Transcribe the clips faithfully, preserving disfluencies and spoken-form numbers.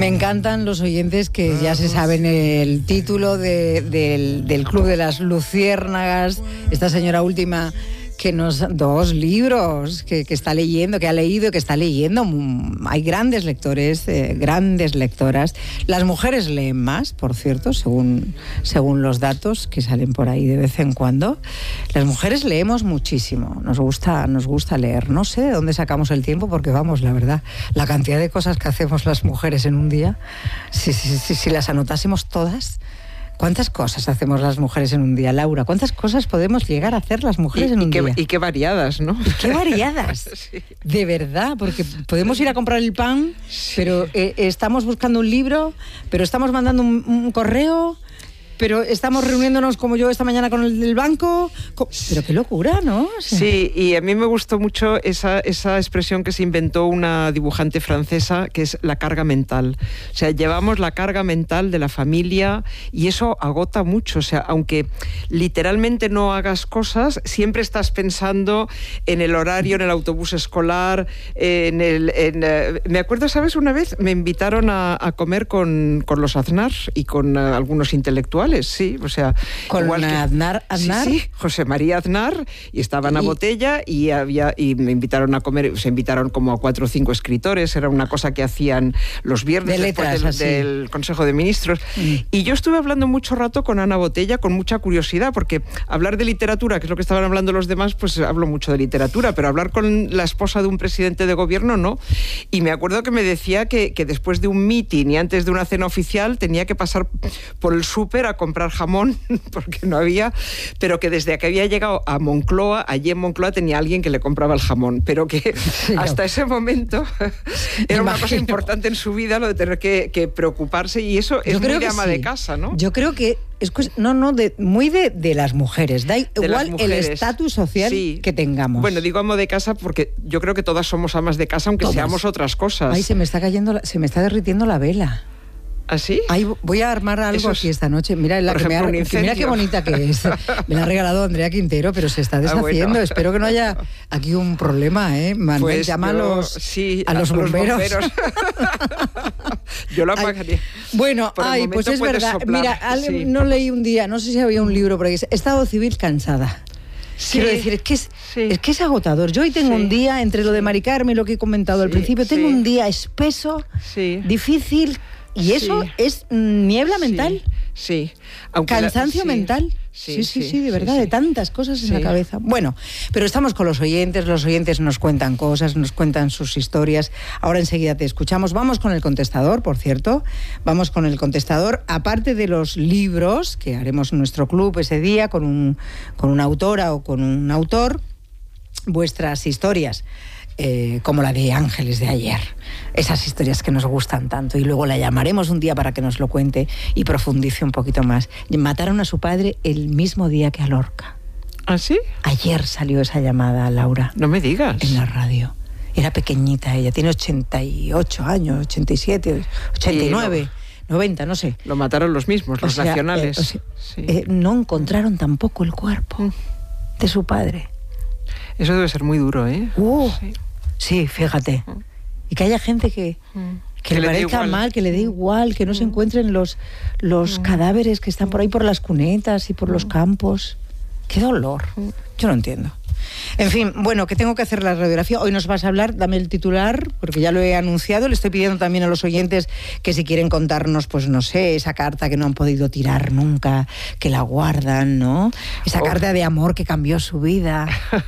Me encantan los oyentes que ya se saben el título de, del, del Club de las Luciérnagas, esta señora última que nos... Dos libros que, que está leyendo, que ha leído y que está leyendo. Hay grandes lectores, eh, grandes lectoras. Las mujeres leen más, por cierto, según, según los datos que salen por ahí de vez en cuando. Las mujeres leemos muchísimo, nos gusta, nos gusta leer. No sé de dónde sacamos el tiempo, porque vamos, la verdad, la cantidad de cosas que hacemos las mujeres en un día, si, si, si, si las anotásemos todas... ¿Cuántas cosas hacemos las mujeres en un día, Laura? ¿Cuántas cosas podemos llegar a hacer las mujeres y, en un y qué, día? Y qué variadas, ¿no? Y qué variadas, sí. De verdad, porque podemos ir a comprar el pan, sí. pero eh, estamos buscando un libro, pero estamos mandando un, un correo... Pero estamos reuniéndonos como yo esta mañana con el del banco. Pero qué locura, ¿no? O sea... Sí, y a mí me gustó mucho esa, esa expresión que se inventó una dibujante francesa, que es la carga mental. O sea, llevamos la carga mental de la familia y eso agota mucho. O sea, aunque literalmente no hagas cosas, siempre estás pensando en el horario, en el autobús escolar, en el... En, uh, me acuerdo, ¿sabes? Una vez me invitaron a, a comer con, con los Aznar y con uh, algunos intelectuales. Sí, o sea, con igual que, Aznar, Aznar. Sí, sí, José María Aznar, y estaban a y... botella y había y me invitaron a comer, se invitaron como a cuatro o cinco escritores, era una cosa que hacían los viernes de letras, después del, del Consejo de Ministros. Mm. Y yo estuve hablando mucho rato con Ana Botella con mucha curiosidad, porque hablar de literatura, que es lo que estaban hablando los demás, pues hablo mucho de literatura, pero hablar con la esposa de un presidente de gobierno, no. Y me acuerdo que me decía que, que después de un meeting y antes de una cena oficial tenía que pasar por el súper a comprar jamón, porque no había, pero que desde que había llegado a Moncloa, allí en Moncloa tenía alguien que le compraba el jamón, pero que sí, hasta no. ese momento era una cosa importante en su vida lo de tener que, que preocuparse, y eso es muy de ama sí. de casa, ¿no? Yo creo que es no, no, de, muy de, de las mujeres, da igual mujeres. El estatus social sí. que tengamos. Bueno, digo amo de casa porque yo creo que todas somos amas de casa, aunque todas. Seamos otras cosas. Ay, se me está cayendo, se me está derritiendo la vela. ¿Así? Ay, voy a armar algo es, aquí esta noche. Mira, la que ejemplo, me ha, mira qué bonita que es. Me la ha regalado Andrea Quintero, pero se está deshaciendo. Ah, bueno. Espero que no haya aquí un problema, ¿eh? Manuel, pues llama yo, a los, sí, a los a bomberos. Los bomberos. Yo lo apagaría. Bueno, ay, pues es verdad. Soplar. Mira, sí. no leí un día, no sé si había un libro por ahí. Estado civil cansada. Sí, quiero decir, es que es, sí. es que es agotador. Yo hoy tengo sí. un día, entre lo de Mari Carmen y lo que he comentado sí, al principio, tengo sí. un día espeso, sí. difícil. Y eso sí. es niebla mental. Sí. sí. Cansancio la, sí. mental. Sí sí, sí, sí, sí, de verdad, sí, sí. de tantas cosas sí. en la cabeza. Bueno, pero estamos con los oyentes, los oyentes nos cuentan cosas, nos cuentan sus historias. Ahora enseguida te escuchamos. Vamos con el contestador, por cierto. Vamos con el contestador. Aparte de los libros, que haremos en nuestro club ese día con, un, con una autora o con un autor, vuestras historias. Eh, como la de Ángeles de ayer, esas historias que nos gustan tanto, y luego la llamaremos un día para que nos lo cuente y profundice un poquito más. Mataron a su padre el mismo día que a Lorca. ¿Ah, sí? Ayer salió esa llamada, Laura. No me digas. En la radio. Era pequeñita ella, tiene ochenta y ocho años, ochenta y siete, ochenta y nueve, no, noventa, no sé. Lo mataron los mismos, los o sea, nacionales. Eh, o sea, sí. eh, no encontraron tampoco el cuerpo mm. de su padre. Eso debe ser muy duro, ¿eh? Uh, sí. sí, fíjate. Y que haya gente que, que, que le parezca mal, que le dé igual, que no mm. se encuentren los, los mm. cadáveres que están por ahí por las cunetas y por mm. los campos. ¡Qué dolor! Yo no entiendo. En fin, bueno, que tengo que hacer la radiografía. Hoy nos vas a hablar, dame el titular, porque ya lo he anunciado. Le estoy pidiendo también a los oyentes que si quieren contarnos, pues no sé, esa carta que no han podido tirar nunca, que la guardan, ¿no? Esa oh. carta de amor que cambió su vida.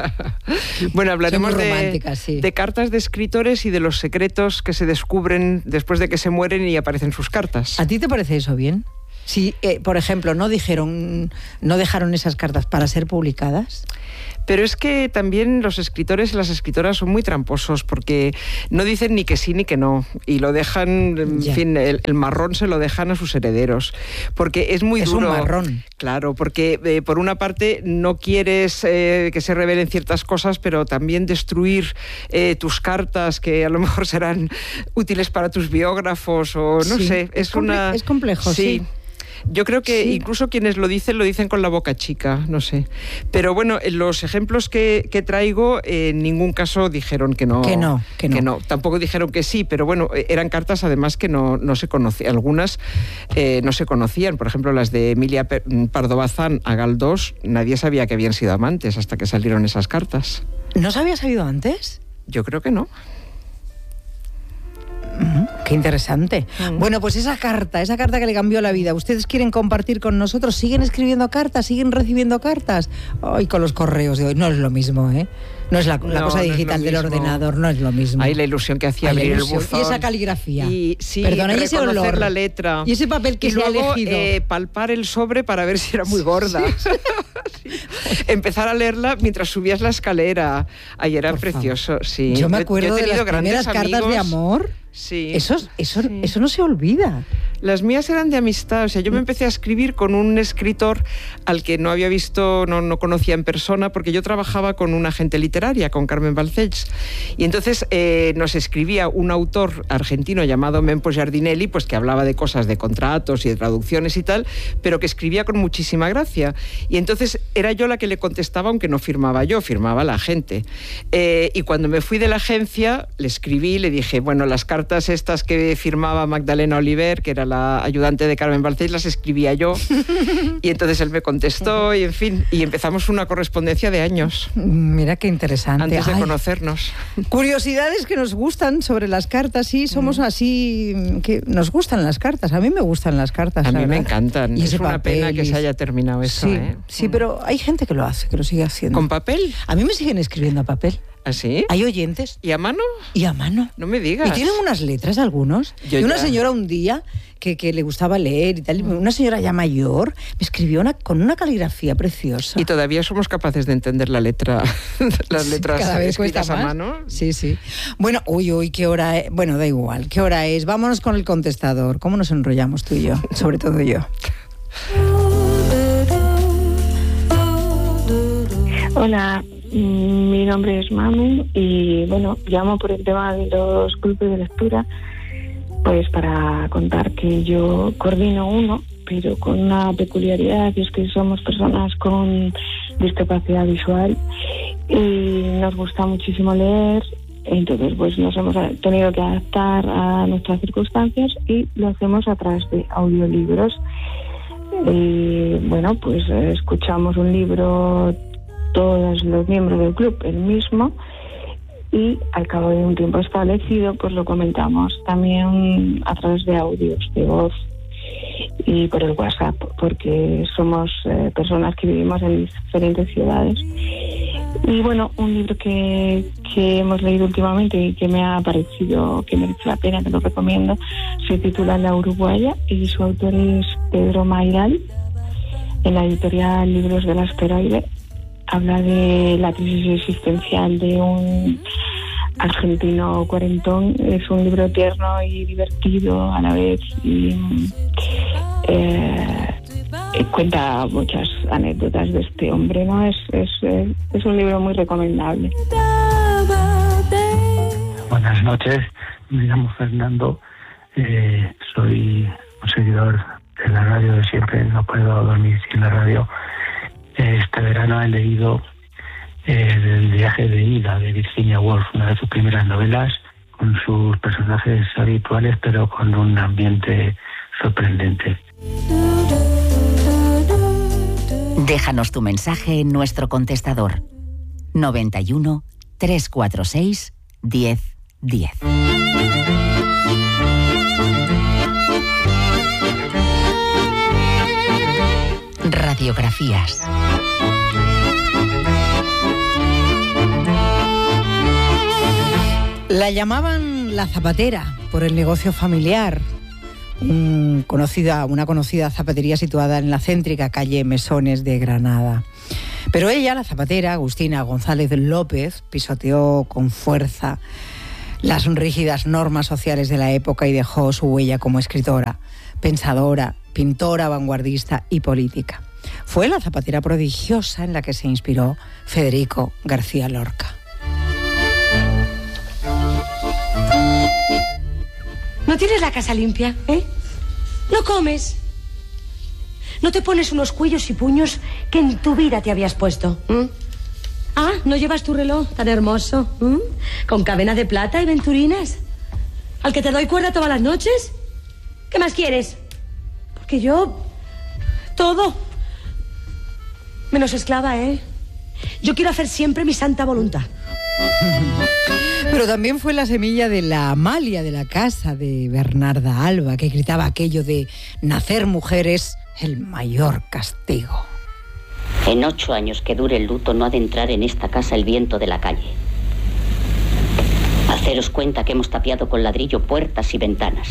Bueno, hablaremos de, sí. de cartas de escritores y de los secretos que se descubren después de que se mueren y aparecen sus cartas. ¿A ti te parece eso bien? Si, eh, por ejemplo, no dijeron, no dejaron esas cartas para ser publicadas. Pero es que también los escritores y las escritoras son muy tramposos, porque no dicen ni que sí ni que no, y lo dejan, en yeah. fin, el, el marrón se lo dejan a sus herederos, porque es muy es duro. Es un marrón. Claro, porque eh, por una parte no quieres eh, que se revelen ciertas cosas, pero también destruir eh, tus cartas, que a lo mejor serán útiles para tus biógrafos, o no sí. sé, es, es comple- una... Es complejo, sí. sí. Yo creo que Sí. incluso quienes lo dicen, lo dicen con la boca chica, no sé. Pero bueno, en los ejemplos que, que traigo, eh, en ningún caso dijeron que no. Que no, que no. Que no. Tampoco dijeron que sí, pero bueno, eran cartas además que no, no se conocían. Algunas eh, no se conocían. Por ejemplo, las de Emilia Pardo Bazán a Galdós, nadie sabía que habían sido amantes hasta que salieron esas cartas. ¿No se había sabido antes? Yo creo que no. Mm, qué interesante. Mm. Bueno, pues esa carta, esa carta que le cambió la vida, ¿ustedes quieren compartir con nosotros? ¿Siguen escribiendo cartas? ¿Siguen recibiendo cartas? Ay, con los correos de hoy. No es lo mismo, ¿eh? No es la, la No, cosa no es digital lo del mismo. ordenador, no es lo mismo. Ahí la ilusión que hacía Ay, la abrir el ilusión. buzón. Y esa caligrafía. Y sí, Perdona, y ese reconocer olor. la letra. Y ese papel que y se ha luego, elegido. eh, palpar el sobre para ver si era muy gorda. Sí. Empezar a leerla mientras subías la escalera. Ahí era Por precioso, favor. sí. Yo me Yo- acuerdo yo he de las tenido grandes primeras cartas de amigos. amor. Sí. Eso, eso, Sí. eso no se olvida. Las mías eran de amistad, o sea, yo me empecé a escribir con un escritor al que no había visto, no, no conocía en persona, porque yo trabajaba con una agente literaria, con Carmen Balcells, y entonces eh, nos escribía un autor argentino llamado Mempo Giardinelli, pues que hablaba de cosas de contratos y de traducciones y tal, pero que escribía con muchísima gracia, y entonces era yo la que le contestaba, aunque no firmaba yo, firmaba la agente. Eh, y cuando me fui de la agencia, le escribí, le dije, bueno, las cartas estas que firmaba Magdalena Oliver, que era la ayudante de Carmen Balcells, las escribía yo, y entonces él me contestó, y en fin, y empezamos una correspondencia de años, Mira qué interesante. antes de Ay, conocernos. curiosidades que nos gustan sobre las cartas, sí, somos así, que nos gustan las cartas, a mí me gustan las cartas. A la mí me verdad. encantan, Y es ese una papel, pena que y- se haya terminado eso, Sí, ¿eh? sí, pero hay gente que lo hace, que lo sigue haciendo. ¿Con papel? A mí me siguen escribiendo a papel. ¿Así? Hay oyentes ¿Y a mano? y a mano. No me digas. Y tienen unas letras algunos. Yo y una ya. señora un día que, que le gustaba leer y tal, una señora ya mayor, me escribió una, con una caligrafía preciosa. Y todavía somos capaces de entender la letra, las Sí, letras cada vez cuesta escritas a más. mano. Sí, sí. Bueno, uy, uy, qué hora es. Bueno, da igual, qué hora es. Vámonos con el contestador. ¿Cómo nos enrollamos tú y yo? Sobre todo yo. Hola, mm, mi nombre es Mami y bueno, llamo por el tema de los grupos de lectura, pues para contar que yo coordino uno, pero con una peculiaridad, y es que somos personas con discapacidad visual y nos gusta muchísimo leer, entonces pues nos hemos tenido que adaptar a nuestras circunstancias y lo hacemos a través de audiolibros. Y bueno, pues eh, escuchamos un libro todos los miembros del club el mismo y al cabo de un tiempo establecido pues lo comentamos también a través de audios de voz y por el WhatsApp, porque somos eh, personas que vivimos en diferentes ciudades. Y bueno, un libro que, que hemos leído últimamente y que me ha parecido que merece la pena, que lo recomiendo, se titula La Uruguaya y su autor es Pedro Mayral, en la editorial Libros del Asteroide. Habla de la crisis existencial de un argentino cuarentón. Es un libro tierno y divertido a la vez y eh, cuenta muchas anécdotas de este hombre, ¿no? Es, es, es un libro muy recomendable. Buenas noches, me llamo Fernando, eh, soy un seguidor de la radio de siempre, no puedo dormir sin la radio. Este verano he leído eh, El viaje de ida de Virginia Woolf, una de sus primeras novelas, con sus personajes habituales, pero con un ambiente sorprendente. Déjanos tu mensaje en nuestro contestador noventa y uno, trescientos cuarenta y seis, diez diez. Radiografías. La llamaban la zapatera por el negocio familiar. Un conocida, una conocida zapatería situada en la céntrica calle Mesones de Granada. Pero ella, la zapatera, Agustina González López, pisoteó con fuerza las rígidas normas sociales de la época y dejó su huella como escritora, pensadora, pintora, vanguardista y política. Fue la zapatera prodigiosa en la que se inspiró Federico García Lorca. ¿No tienes la casa limpia, eh? ¿No comes? ¿No te pones unos cuellos y puños que en tu vida te habías puesto? ¿Mm? Ah, ¿no llevas tu reloj tan hermoso? ¿Mm? Con cadena de plata y venturinas. ¿Al que te doy cuerda todas las noches? ¿Qué más quieres? Porque yo... todo. Menos esclava, ¿eh? Yo quiero hacer siempre mi santa voluntad. Pero también fue la semilla de la Amalia de la casa de Bernarda Alba, que gritaba aquello de nacer mujer es el mayor castigo. En ocho años que dure el luto no ha de entrar en esta casa el viento de la calle. Haceros cuenta que hemos tapiado con ladrillo puertas y ventanas.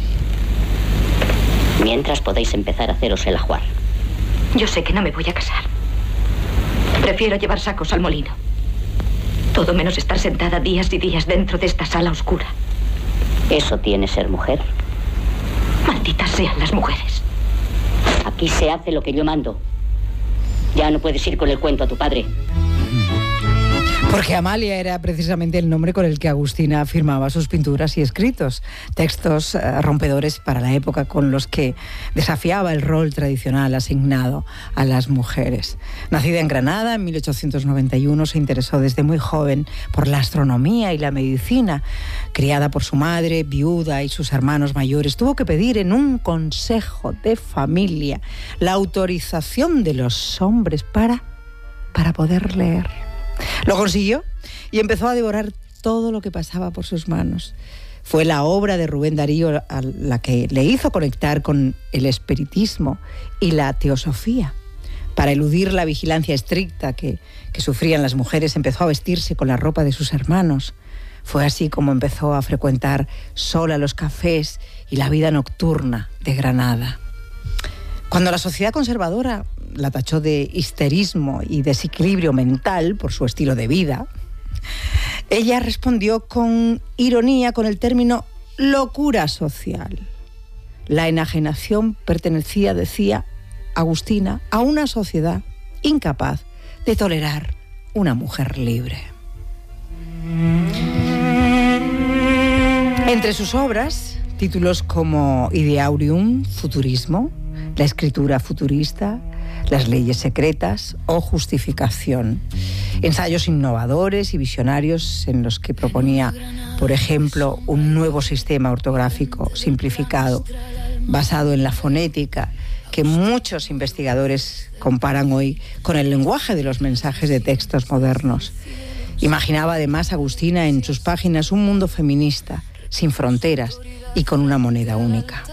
Mientras podéis empezar a haceros el ajuar. Yo sé que no me voy a casar. Prefiero llevar sacos al molino. Todo menos estar sentada días y días dentro de esta sala oscura. ¿Eso tiene ser mujer? Malditas sean las mujeres. Aquí se hace lo que yo mando. Ya no puedes ir con el cuento a tu padre. Porque Amalia era precisamente el nombre con el que Agustina firmaba sus pinturas y escritos, textos eh, rompedores para la época con los que desafiaba el rol tradicional asignado a las mujeres. Nacida en Granada en mil ochocientos noventa y uno, se interesó desde muy joven por la astronomía y la medicina. Criada por su madre, viuda, y sus hermanos mayores, tuvo que pedir en un consejo de familia la autorización de los hombres para, para poder leer. Lo consiguió y empezó a devorar todo lo que pasaba por sus manos. Fue la obra de Rubén Darío a la que le hizo conectar con el espiritismo y la teosofía. Para eludir la vigilancia estricta que, que sufrían las mujeres, empezó a vestirse con la ropa de sus hermanos. Fue así como empezó a frecuentar sola los cafés y la vida nocturna de Granada. Cuando la sociedad conservadora la tachó de histerismo y desequilibrio mental por su estilo de vida, ella respondió con ironía con el término locura social. La enajenación pertenecía, decía Agustina, a una sociedad incapaz de tolerar una mujer libre. Entre sus obras, títulos como Ideaurium, Futurismo, la escritura futurista, las leyes secretas o justificación. Ensayos innovadores y visionarios en los que proponía, por ejemplo, un nuevo sistema ortográfico simplificado, basado en la fonética, que muchos investigadores comparan hoy con el lenguaje de los mensajes de textos modernos. Imaginaba además Agustina en sus páginas un mundo feminista, sin fronteras y con una moneda única.